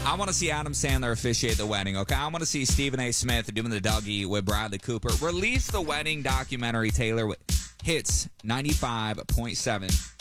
I want to see Adam Sandler officiate the wedding, okay? I want to see Stephen A. Smith doing the Dougie with Bradley Cooper. Release the wedding documentary, Taylor, with Hits 95.7.